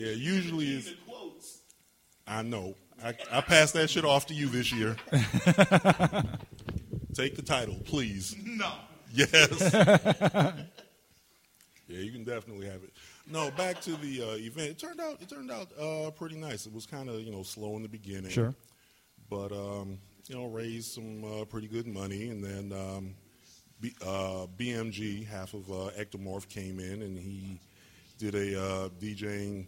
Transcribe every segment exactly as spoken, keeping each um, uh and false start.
Yeah, usually it's... I know. I, I passed that shit off to you this year. Take the title, please. No. Yes. Yeah, you can definitely have it. No, back to the uh, event. It turned out it turned out uh, pretty nice. It was kind of you know slow in the beginning, sure, but um, you know raised some uh, pretty good money, and then um, B, uh, B M G, half of uh, Ectomorph, came in and he did a uh, DJing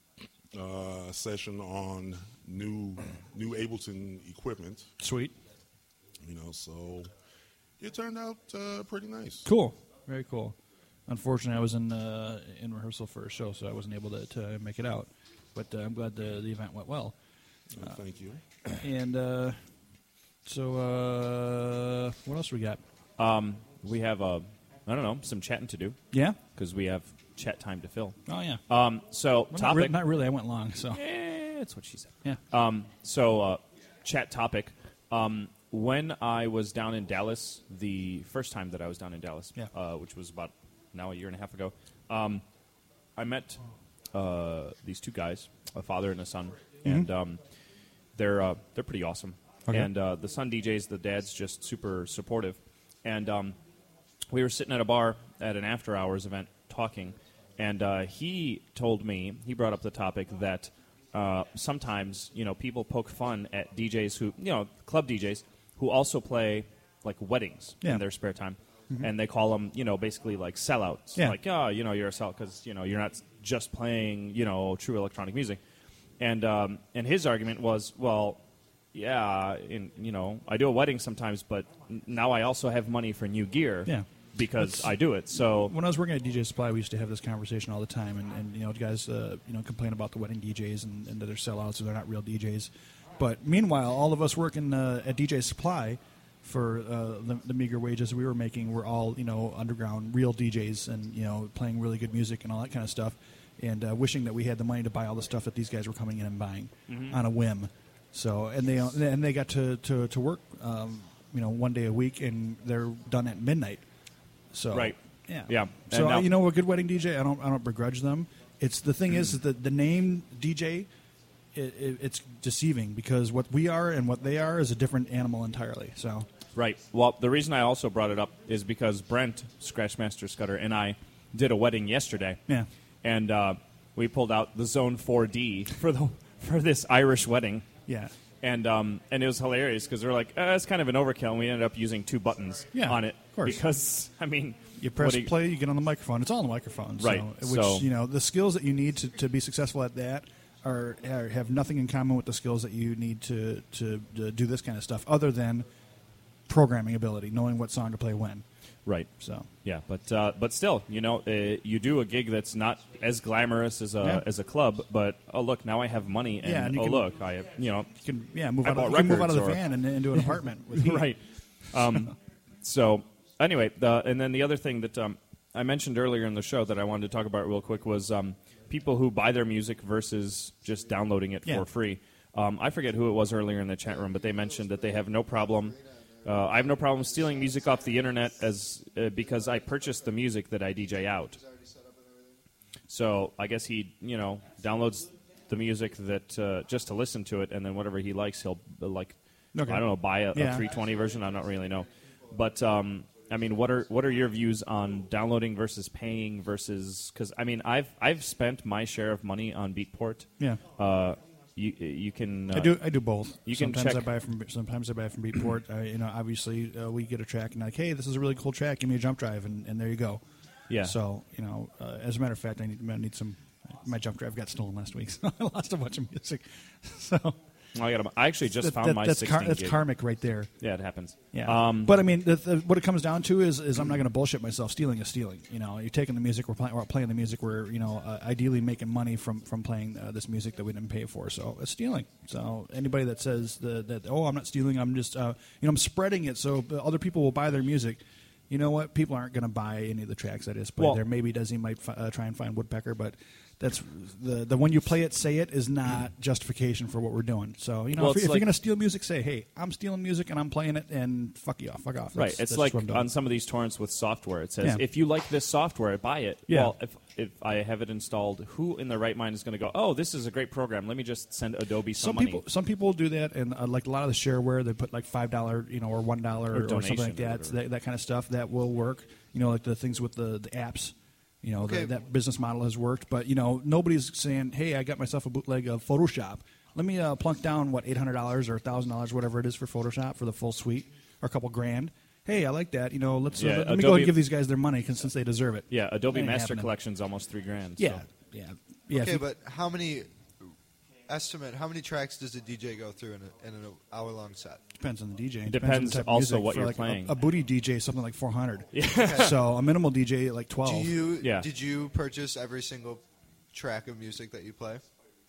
uh, session on new new Ableton equipment. Sweet. You know, so it turned out uh, pretty nice. Cool, very cool. Unfortunately, I was in uh, in rehearsal for a show, so I wasn't able to, to make it out. But uh, I'm glad the, the event went well. Uh, thank you. And uh, so, uh, what else we got? Um, we have, uh, I don't know, some chatting to do. Yeah? Because we have chat time to fill. Oh, yeah. Um, so, well, topic. Not, re- not really. I went long, so. Eh, that's what she said. Yeah. Um, so, uh, chat topic. Um, when I was down in Dallas, the first time that I was down in Dallas, yeah. uh, which was about now a year and a half ago, um, I met uh, these two guys, a father and a son, mm-hmm. and um, they're uh, they're pretty awesome. Okay. And uh, the son D Js, the dad's just super supportive. And um, we were sitting at a bar at an after hours event talking, and uh, he told me, he brought up the topic that uh, sometimes you know people poke fun at D Js who, you know, club D Js who also play like weddings yeah. in their spare time. Mm-hmm. And they call them, you know, basically like sellouts. Yeah. Like, oh, you know, you're a sellout because, you know, you're not just playing, you know, true electronic music. And um, and his argument was, well, yeah, in, you know, I do a wedding sometimes, but n- now I also have money for new gear yeah. because That's, I do it. So when I was working at D J Supply, we used to have this conversation all the time. And, and you know, guys, uh, you know, complain about the wedding D Js and, and that they're sellouts or they're not real D Js. But meanwhile, all of us working uh, at D J Supply for uh, the, the meager wages we were making, we're all, you know, underground, real D Js and, you know, playing really good music and all that kind of stuff, and uh, wishing that we had the money to buy all the stuff that these guys were coming in and buying mm-hmm. on a whim. So, and they and they got to, to, to work, um, you know, one day a week, and they're done at midnight. So, right. Yeah. Yeah. So, now, uh, you know, a good wedding D J, I don't I don't begrudge them. It's the thing is, is that the name D J, it, it, it's deceiving because what we are and what they are is a different animal entirely. So. Right. Well, the reason I also brought it up is because Brent, Scratchmaster Scudder, and I did a wedding yesterday. Yeah. And uh, we pulled out the Zone four D for the for this Irish wedding. Yeah. And um, and it was hilarious because we were like, uh, it's kind of an overkill, and we ended up using two buttons yeah, on it. Of course. Because, I mean... You press you, play, you get on the microphone. It's all on the microphone. Right. So, which, so, you know, the skills that you need to, to be successful at that are, are have nothing in common with the skills that you need to, to, to do this kind of stuff other than programming ability, knowing what song to play when. Right. So yeah, but uh, but still, you know, uh, you do a gig that's not as glamorous as a yeah. as a club, but oh look, now I have money, and, yeah, and you oh can, look, I have, you know, you can yeah move I out of, you can move out of the or, van and into an apartment with heat. Right. Um, so anyway, the, and then the other thing that um, I mentioned earlier in the show that I wanted to talk about real quick was um, people who buy their music versus just downloading it yeah. for free. Um, I forget who it was earlier in the chat room, but they mentioned that they have no problem. Uh, I have no problem stealing music off the internet as uh, because I purchased the music that I D J out. So I guess he, you know, downloads the music that uh, just to listen to it, and then whatever he likes, he'll uh, like. Okay. I don't know, buy a, yeah. a three twenty version. I don't really know, but um, I mean, what are what are your views on downloading versus paying versus? Because I mean, I've I've spent my share of money on Beatport. Yeah. Uh, You you can. Uh, I do I do both. You sometimes can check. I buy from sometimes I buy from Beatport. uh, you know, obviously uh, we get a track and like, hey, this is a really cool track. Give me a jump drive, and, and there you go. Yeah. So you know, uh, as a matter of fact, I need I need some. My jump drive got stolen last week, so I lost a bunch of music. So I got. I actually just that, found that, my that's sixteen car- that's gig. karmic right there. Yeah, it happens. Yeah. Um, but I mean, the, the, what it comes down to is, is I'm not going to bullshit myself. Stealing is stealing. You know, you're taking the music, we're, play, we're playing the music, we're you know uh, ideally making money from from playing uh, this music that we didn't pay for. So it's stealing. So anybody that says the, that oh I'm not stealing, I'm just uh, you know I'm spreading it so other people will buy their music. You know what? People aren't going to buy any of the tracks that is played well, there. Maybe Desi might fi- uh, try and find Woodpecker, but that's the the when you play it, say it is not justification for what we're doing. So you know, Well, if, it's if like- you're going to steal music, say, hey, I'm stealing music and I'm playing it, and fuck you off, fuck off. Right. That's, It's that's like what I'm doing. on some of these torrents with software. It says, Yeah. if you like this software, buy it. Yeah. Well, if if I have it installed, who in their right mind is going to go, oh, this is a great program. Let me just send Adobe some, Some money. people, some people do that, and uh, like a lot of the shareware, they put like five dollar, you know, or one dollar, Or or, something donation like or that. whatever. that. That kind of stuff that will work. You know, like the things with the, the apps. You know, Okay. the, that business model has worked, but you know, nobody's saying, "Hey, I got myself a bootleg of Photoshop. Let me uh, plunk down what eight hundred dollars or a thousand dollars, whatever it is, for Photoshop for the full suite, or a couple grand." Hey, I like that. You know, let's uh, Yeah, let, let me go Adobe- ahead and give these guys their money 'cause since they deserve it. Yeah, Adobe Ain't Master happening. Collection's almost three grand. Yeah, so. yeah, yeah. if Okay, you- but how many estimate? How many tracks does a D J go through in, a, in an hour long set? Depends on the D J. It Depends on the type of also music. what For you're like a- playing. A, booty D J, something like four hundred. So a minimal D J, like twelve. Do you? Yeah. Did you purchase every single track of music that you play?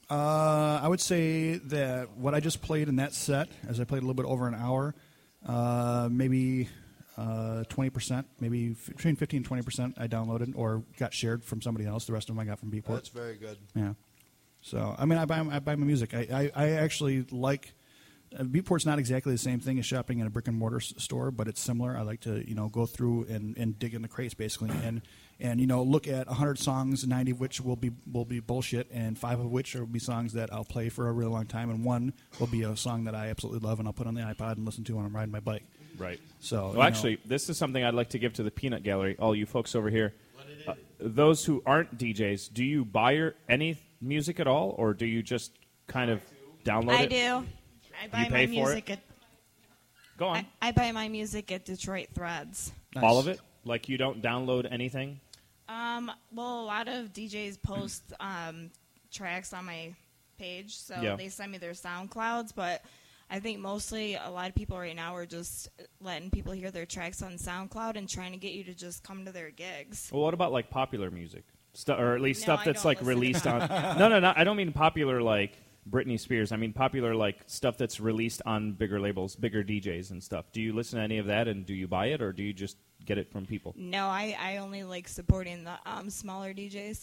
Uh, I would say that what I just played in that set, as I played a little bit over an hour, uh, maybe uh, twenty percent, maybe f- between fifteen and twenty percent I downloaded or got shared from somebody else. The rest of them I got from Beatport. That's very good. Yeah. So, I mean, I buy, I buy my music. I, I, I actually like... Uh, Beatport's not exactly the same thing as shopping in a brick and mortar s- store, but it's similar. I like to, you know, go through and, and dig in the crates basically, and and you know, look at a hundred songs, ninety of which will be will be bullshit, and five of which will be songs that I'll play for a really long time, and one will be a song that I absolutely love, and I'll put on the iPod and listen to when I'm riding my bike. Right. So, Well, you know- actually, this is something I'd like to give to the Peanut Gallery, all you folks over here. Uh, those who aren't D Js, do you buy your, any music at all, or do you just kind of download I it? do. I buy You pay my for music at Go on. I, I buy my music at Detroit Threads. Nice. All of it? Like you don't download anything? Um, well, a lot of D Js post um, tracks on my page, so Yeah. they send me their SoundClouds. But I think mostly a lot of people right now are just letting people hear their tracks on SoundCloud and trying to get you to just come to their gigs. Well, what about like popular music? Stu- or at least No, stuff I that's don't like listen to released on. that. No, no, no. I don't mean popular like Britney Spears. I mean popular like stuff that's released on bigger labels, bigger D Js and stuff. Do you listen to any of that, and do you buy it, or do you just get it from people? No, I, I only like supporting the um, smaller D Js.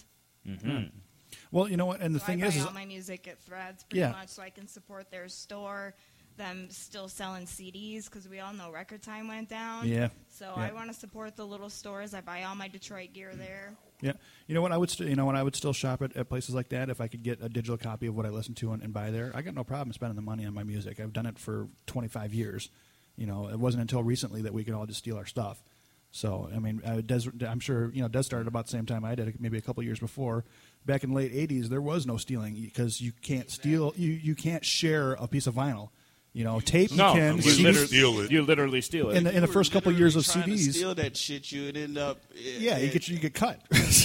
Well, you know what? And the So thing I is, buy is all my music at Threads pretty Yeah. much, so I can support their store. Them still selling C Ds because we all know Record Time went down. Yeah. So Yeah. I want to support the little stores. I buy all my Detroit gear there. yeah, you know what? I would, st- you know what? I would still shop at, at places like that if I could get a digital copy of what I listen to and, and buy there. I got no problem spending the money on my music. I've done it for twenty-five years. You know, it wasn't until recently that we could all just steal our stuff. So, I mean, uh, Des, I'm sure, you know, Des started about the same time I did, maybe a couple years before. Back in the late eighties, there was no stealing because you can't steal, you, you can't share a piece of vinyl. You know, tape No, you can. you C Ds C Ds, literally steal it. You literally steal it. in the, in the You first were couple of years of literally trying C to Ds, steal that shit, you would end up. yeah, you get you get cut.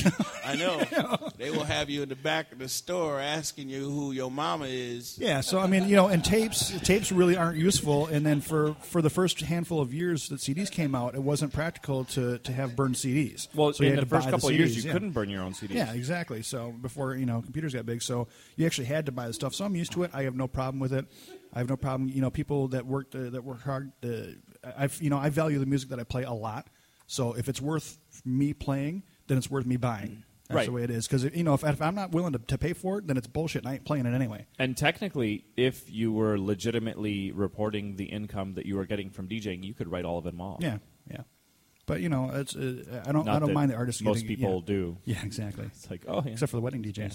I know. They will have you in the back of the store asking you who your mama is. Yeah, so I mean, you know, and tapes tapes really aren't useful. And then for, for the first handful of years that C Ds came out, it wasn't practical to, to have burned C Ds. well, so you in had the to first buy couple the of years, C Ds, you yeah. couldn't burn your own C Ds. Yeah, exactly. So before you know computers got big, so you actually had to buy the stuff. So I'm used to it. I have no problem with it. I have no problem. You know, people that work uh, that work hard. Uh, I you know I value the music that I play a lot. So if it's worth me playing, then it's worth me buying. That's Right. the way it is. Because you know, if, if I'm not willing to, to pay for it, then it's bullshit, and I ain't playing it anyway. And technically, if you were legitimately reporting the income that you were getting from DJing, you could write all of them off. Yeah, yeah. But you know, it's uh, I don't Not I don't that mind the artists. most getting, people yeah. do. Yeah, exactly. It's like, oh, yeah. Except for the wedding D Js.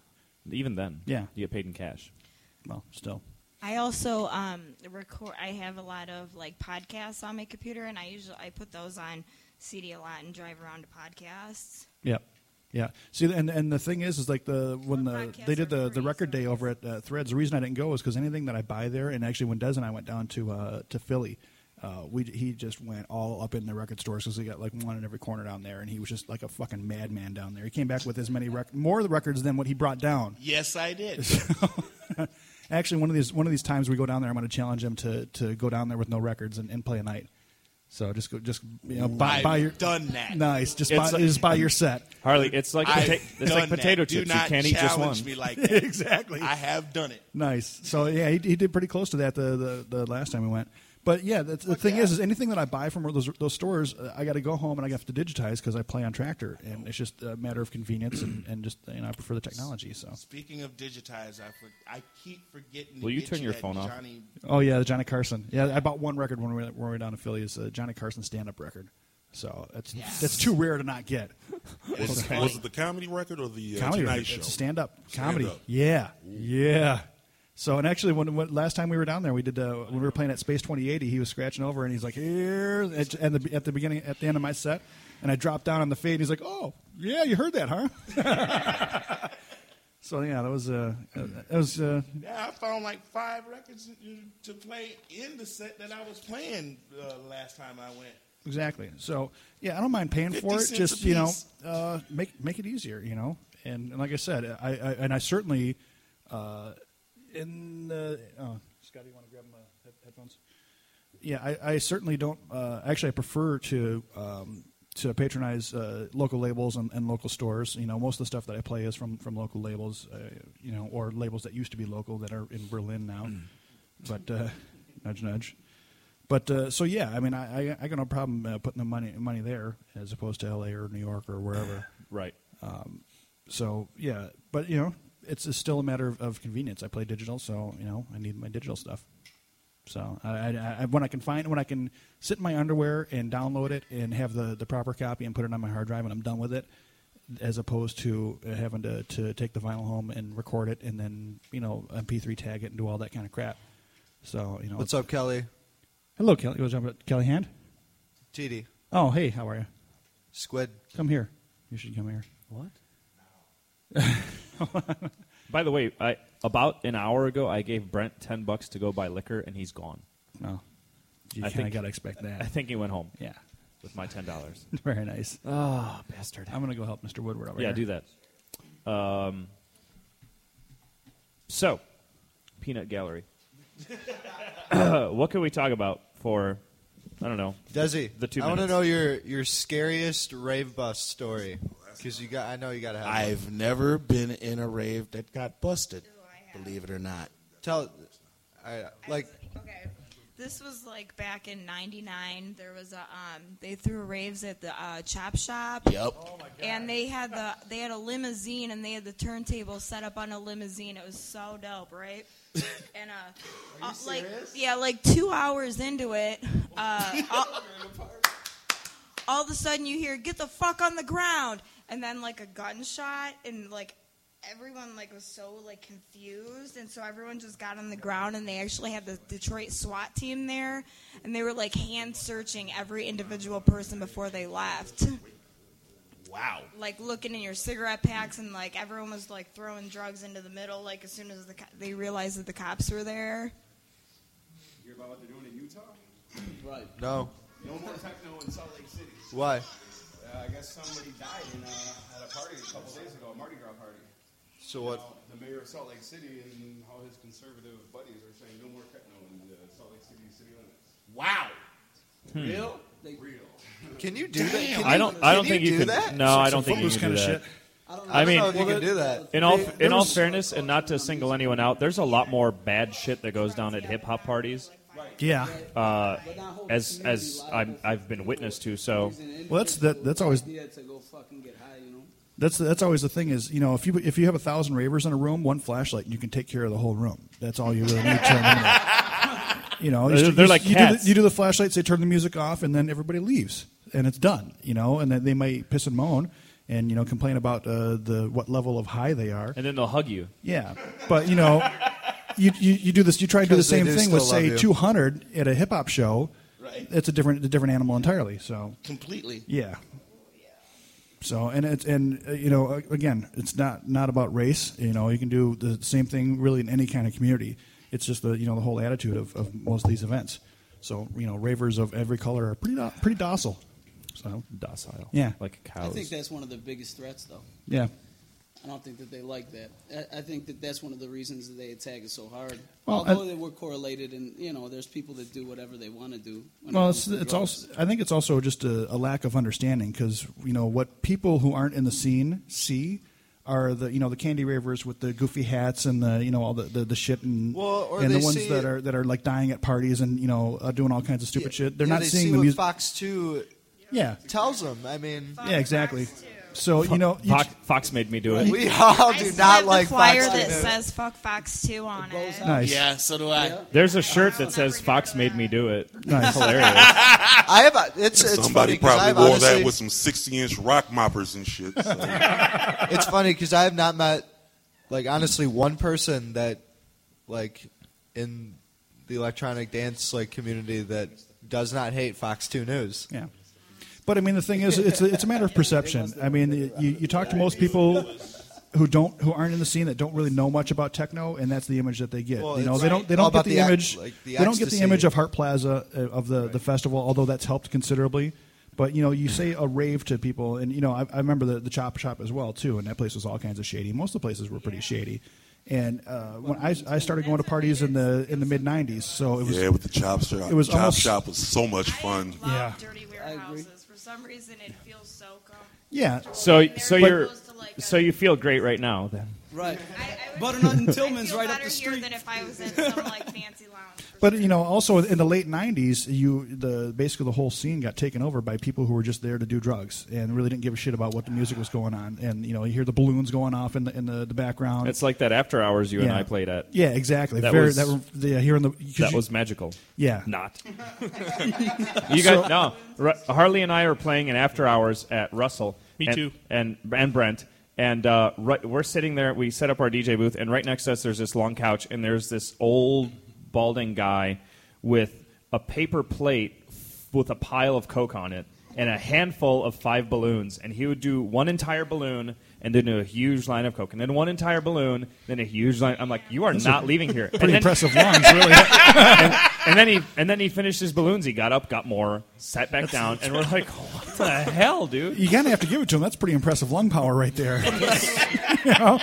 Even then, Yeah. you get paid in cash. Well, still. I also um, record. I have a lot of like podcasts on my computer, and I usually I put those on C D a lot and drive around to podcasts. Yeah, yeah. See, and and the thing is, is like the when the Podcasts they did are the, the free, record so day over at uh, Threads. The reason I didn't go is because anything that I buy there, and actually when Des and I went down to uh, to Philly, uh, we he just went all up in the record stores because he got like one in every corner down there, and he was just like a fucking madman down there. He came back with as many rec- more of the records than what he brought down. Yes, I did. Actually, one of these one of these times we go down there, I'm going to challenge him to, to go down there with no records and, and play a night. So just go, just you know, buy, I've buy your done that. nice. Just It's buy, like- just buy your set. Harley, it's like I've pota- it's done like potato that. chips. Do not you can't eat just one. challenge me like that. Exactly. I have done it. Nice. So yeah, he, he did pretty close to that the, the, the last time we went. But yeah, the, the thing is, is anything that I buy from those those stores, uh, I got to go home and I have to digitize because I play on Tractor, and it's just a matter of convenience and, and just you know I prefer the technology. So. Speaking of digitize, I for, I keep forgetting. Will to you get turn your that phone off? Johnny. Oh yeah, the Johnny Carson. Yeah, I bought one record when we were, when we were down in Philly. It's a Johnny Carson stand-up record. So that's that's too rare to not get. Was, it, was it the comedy record or the uh, Comedy Tonight record. Show? It's a stand-up Stand comedy. up. Yeah, yeah. So and actually, when, when last time we were down there, we did uh, when we were playing at Space twenty eighty. He was scratching over, and he's like, "Here," at, at the at the beginning, at the end of my set, and I dropped down on the fade. And he's like, "Oh, yeah, you heard that, huh?" So yeah, that was uh, that was uh, Yeah, I found like five records to play in the set that I was playing uh, last time I went. exactly. So yeah, I don't mind paying fifty for it. cents Just a you know, piece. uh, make make it easier. You know, and, and like I said, I, I and I certainly uh, in the oh, Scotty, you want to grab my head, headphones? Yeah, I, I certainly don't. Uh, actually, I prefer to um, to patronize uh, local labels and, and local stores. You know, most of the stuff that I play is from, from local labels. Uh, you know, or labels that used to be local that are in Berlin now. But uh, nudge, nudge. But uh, so yeah, I mean, I I, I got no problem uh, putting the money money there as opposed to L A or New York or wherever. Right. So yeah, but you know, it's, it's still a matter of, of convenience. I play digital, so you know, I need my digital stuff. So I, I, I, when I can find when I can sit in my underwear and download it and have the, the proper copy and put it on my hard drive and I'm done with it, as opposed to uh, having to, to take the vinyl home and record it and then you know M P three tag it and do all that kind of crap. So you know, What's up, Kelly? hello, Kelly. You want to jump at Kelly Hand? T D. Oh, hey, how are you? Squid. Come here. You should come here. What? By the way, I about an hour ago I gave Brent ten bucks to go buy liquor and he's gone. No, you I kind of think- got to expect that. I think he went home Yeah, with my ten dollars. very nice. Oh, bastard. I'm gonna go help Mister Woodward over Yeah, here. do that. Um, so, Peanut Gallery. What can we talk about for, I don't know, Desi, The two I want to minutes. know your your scariest rave bust story because you got. I know you got to have. one. I've never been in a rave that got busted. Oh, I have. Believe it or not. Tell. I like. Okay. This was like back in ninety-nine. There was a um, they threw raves at the uh, Chop Shop. Yep. And they had the they had a limousine and they had the turntable set up on a limousine. It was so dope, right? And uh, uh like yeah, like two hours into it, uh, all, all of a sudden you hear "Get the fuck on the ground," and then like a gunshot, and like everyone like was so like confused, and so everyone just got on the ground, and they actually had the Detroit SWAT team there, and they were like hand searching every individual person before they left. Wow. Like looking in your cigarette packs, and like everyone was like throwing drugs into the middle. Like as soon as the co- they realized that the cops were there. Hear about what they're doing in Utah? Right. No. No more techno in Salt Lake City. Why? Uh, I guess somebody died in, uh, at a party a couple days ago, a Mardi Gras party. So what? Now, the mayor of Salt Lake City and how his conservative buddies are saying no more techno in the Salt Lake City city limits. Wow. Real? They, Real. Can you do that? Can I you- don't. I don't can think you you do can. that? No, I Some don't think you footloose can do kind that. of shit. I don't know. I I mean, don't know if you can do that. in all They- in there all was- fairness, and not to single anyone out, there's a lot more bad shit that goes down at hip hop parties, Yeah. uh, But not whole as community as live I'm, with I've been witness to. So Well, that's that. That's always idea to go fucking get high, you know. that's that's always the thing is you know if you if you have a thousand ravers in a room, one flashlight, you can take care of the whole room. That's all you really need to eliminate. You know, They're- you, they're you- like you cats. Do the, you do the flashlights, they turn the music off, and then everybody leaves, and it's done. You know, and then they might piss and moan, and you know complain about uh, the what level of high they are. and then they'll hug you. Yeah, but you know, you, you you do this. You try to do the 'Cause they same do thing with still love say you. two hundred at a hip hop show. Right. It's a different a different animal entirely. So Completely. yeah. So and it's and uh, you know again, it's not not about race. You know, you can do the same thing really in any kind of community. It's just the you know the whole attitude of, of most of these events. So you know, ravers of every color are pretty do- pretty docile. So Docile. Yeah. Like cows. I think that's one of the biggest threats, though. yeah, I don't think that they like that. I, I think that that's one of the reasons that they attack us so hard. Well, Although I- they were correlated, and you know, there's people that do whatever they want to do. when it well, comes it's to it's drugs. also I think it's also just a, a lack of understanding because you know what people who aren't in the scene see are the you know the candy ravers with the goofy hats and the you know all the, the, the shit and Well, or and they the ones see- that are that are like dying at parties and you know uh, doing all kinds of stupid shit. They're Yeah, not they seeing see the what music. Fox two Yeah, tells them. I mean, yeah, exactly. So you know, you, Fox, Fox made me do it. we all I do still not have like the flyer Fox that two. says "fuck Fox two" on it. nice, Yeah, so do I. There's a shirt that says Fox made me do it. nice. Hilarious. I have. A, it's it's Somebody funny 'cause probably I've wore honestly, that with some sixty-inch rock moppers and shit. So. It's funny because I have not met, like, honestly, one person that, like, in the electronic dance like community that does not hate Fox two News. Yeah. But I mean, the thing is, it's a, it's a matter of perception. I mean, you, you talk to most people who don't who aren't in the scene that don't really know much about techno, and that's the image that they get. Well, you know, it's they don't they all don't get about the, the ac- image. like the they don't get the ecstasy. image of Hart Plaza uh, of the the festival, although that's helped considerably. But you know, you say a rave to people, and you know, I, I remember the the Chop Shop as well too, and that place was all kinds of shady. Most of the places were pretty shady. And uh, when I, I started going to parties in the in the mid nineties, so it was Yeah, with the chop shop. It was chop almost- shop was so much fun. I love Yeah. dirty warehouses. For some reason, it feels so comfortable. yeah. So, so But- you're, so you feel great right now then. Right. I, I would Butternut and I Tillman's feel right up better the here street. than if I was in some like fancy lounge. for But some you know, also in the late nineties, you the basically the whole scene got taken over by people who were just there to do drugs and really didn't give a shit about what the music was going on. And you know, you hear the balloons going off in the in the, the background. It's like that after hours you and Yeah. I played at. Yeah, exactly. That Very, was- that were, yeah, hearing the 'cause That you- was magical. yeah. Not. You guys, no. Ru- Harley and I are playing in after hours at Russell. Me and, too. And and Brent. And uh, right, we're sitting there. We set up our D J booth, and right next to us, there's this long couch, and there's this old balding guy with a paper plate f- with a pile of Coke on it and a handful of five balloons. And he would do one entire balloon and then a huge line of Coke, and then one entire balloon, then a huge line. I'm like, you are not leaving here. Pretty and then, impressive lungs, really. and, and then he and then he finished his balloons. He got up, got more, sat back down, and we're like, what the hell, dude? You kind of have to give it to him. That's pretty impressive lung power right there. You know?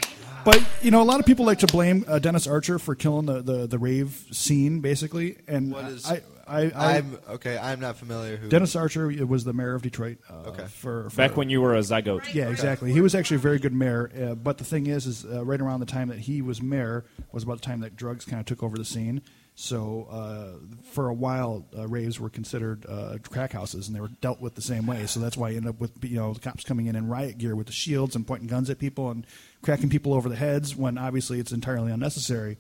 But you know, a lot of people like to blame uh, Dennis Archer for killing the, the, the rave scene, basically. And What is- I, I, I, I'm okay. I'm not familiar. Who Dennis Archer was the mayor of Detroit. Uh, Okay. For, for Back when you were a zygote. Yeah, exactly. He was actually a very good mayor. Uh, but the thing is, is uh, right around the time that he was mayor was about the time that drugs kind of took over the scene. So uh, for a while, uh, raves were considered uh, crack houses, and they were dealt with the same way. So that's why you end up with you know the cops coming in in riot gear with the shields and pointing guns at people and cracking people over the heads when obviously it's entirely unnecessary.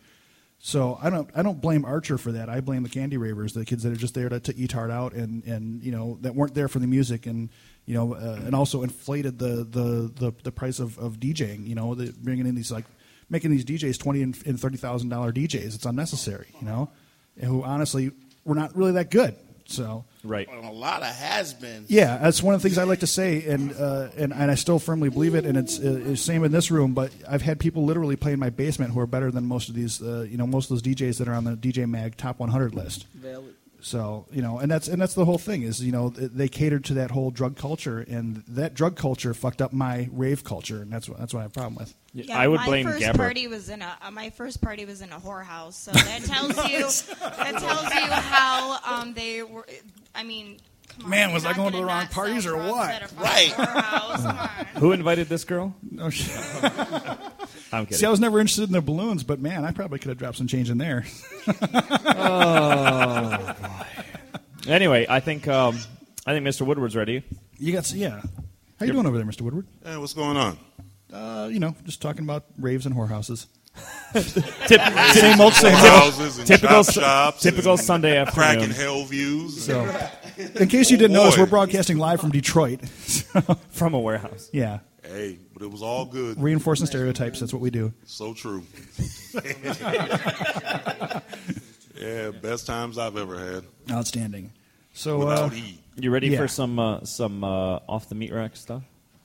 So I don't I don't blame Archer for that. I blame the candy ravers, the kids that are just there to, to eat hard out and, and you know that weren't there for the music and you know uh, and also inflated the the, the, the price of, of DJing. You know, the, bringing in these like making these D Js twenty and, and thirty thousand dollar D Js. It's unnecessary. You know, and who honestly were not really that good. So Right. Well, a lot of has been. yeah, that's one of the things I like to say, and uh, and and I still firmly believe it. And it's uh, it's same in this room. But I've had people literally play in my basement who are better than most of these, uh, you know, most of those D Js that are on the D J Mag Top one hundred list. Valid. So you know, and that's and that's the whole thing is you know they catered to that whole drug culture, and that drug culture fucked up my rave culture, and that's what that's what I have a problem with. Yeah, I would my blame first Gabber. party was in a uh, my first party was in a whorehouse, so that tells you that tells you how um, they were. I mean, come on, Man, was you're I not going to gonna the wrong not sell parties or drugs what? at a fucking Right. whorehouse, come on. Who invited this girl? No shit. I'm kidding. See, I was never interested in the balloons, but man, I probably could have dropped some change in there. Anyway, I think um, I think Mister Woodward's ready. You got yeah. How you doing over there, Mister Woodward? Hey, what's going on? Uh, you know, just talking about raves and whorehouses. Tip, Same old same. Houses and typical chop shops typical and Sunday cracking afternoon hell views. So, in case you didn't Oh, notice, boy. we're broadcasting live from Detroit. So, from a warehouse. yeah, Hey, but it was all good. reinforcing stereotypes. That's what we do. So true. Yeah, best times I've ever had. Outstanding. So, Without uh, heat. You ready Yeah. for some uh, some uh, off the meat rack stuff?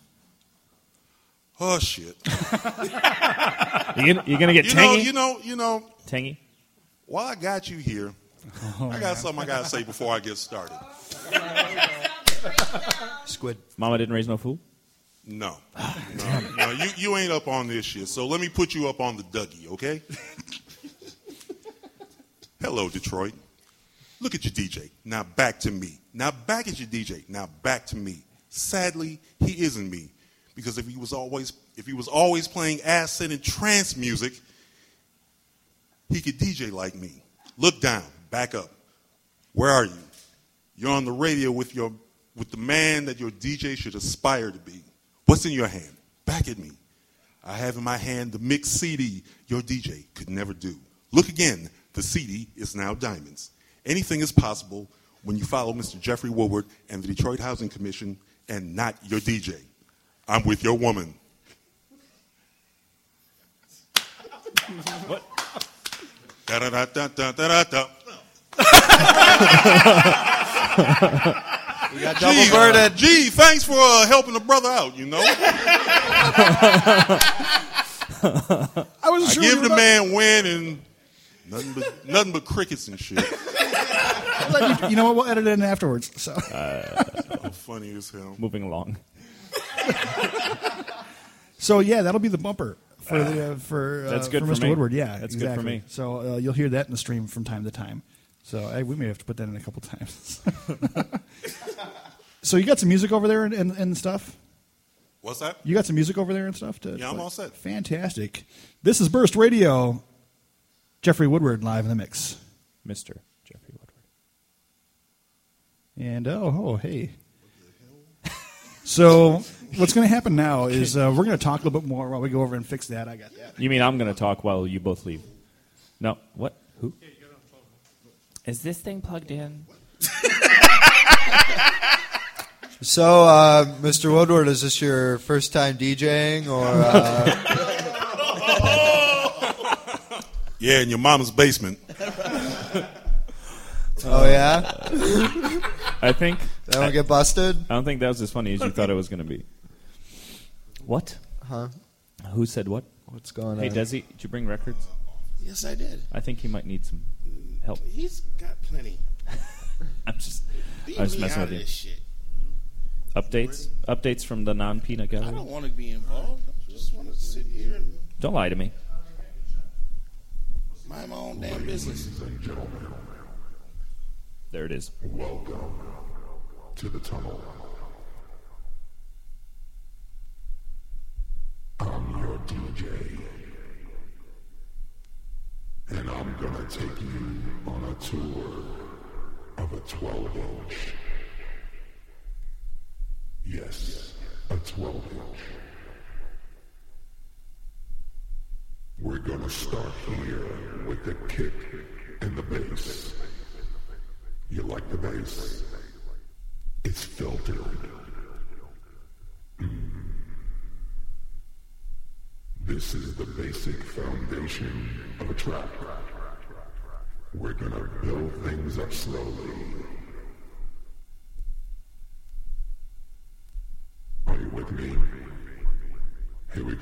Oh shit. You gonna, you gonna get You know, tangy? you know, you know. Tangy. While I got you here, Oh, I got something I gotta say before I get started. Squid. Mama didn't raise no fool. No, no, no. You you ain't up on this shit. So let me put you up on the Dougie, okay? Hello, Detroit. Look at your D J. Now back to me. Now back at your D J. Now back to me. Sadly, he isn't me. Because if he was always if he was always playing acid and trance music, he could D J like me. Look down, back up. Where are you? You're on the radio with your with the man that your D J should aspire to be. What's in your hand? Back at me. I have in my hand the mixed C D your D J could never do. Look again. The C D is now diamonds. Anything is possible when you follow Mister Jeffrey Woodward and the Detroit Housing Commission and not your D J. I'm with your woman. What? Da da da da da da da. You got double birded. Gee, thanks for uh, helping a brother out, you know. I was I sure give you the were man win and nothing but nothing but crickets and shit. not- you, you know what? We'll edit it in afterwards. So Oh, funny as hell. Moving along. So yeah, that'll be the bumper for the uh, for uh, That's good for for Mister me. Woodward. Yeah, That's good for exactly. me. So uh, you'll hear that in the stream from time to time. So uh, we may have to put that in a couple times. So you got some music over there and, and, and stuff. What's that? You got some music over there and stuff. To, Yeah, I'm all set. Fantastic. This is Burst Radio. Jeffrey Woodward live in the mix. Mister Jeffrey Woodward. And oh, oh, hey. So what's going to happen now is uh, we're going to talk a little bit more while we go over and fix that. I got that. You mean I'm going to talk while you both leave? No. What? Who? Is this thing plugged in? So, uh, Mister Woodward, is this your first time DJing, or? Uh... Yeah, in your mama's basement. Oh yeah, I think. that one get busted? I don't think that was as funny as you thought it was going to be. What? Huh? Who said what? What's going Hey, on? Desi, did you bring records? Yes, I did. I think he might need some help. He's got plenty. I'm just, Beat I was me messing out with of you. this shit. Updates? Updates from the non-peanut I gallery? don't want to be involved. I just want to sit here and Don't lie to me. mind my own damn business. There it is. Welcome to the tunnel. I'm your D J, and I'm gonna take you on a tour of a twelve inch. Yes, a twelve inch. We're gonna start here with the kick and the bass. You like the bass? It's filtered. Mm. This is the basic foundation of a track. We're gonna build things up slowly. Are you with me? Here we go.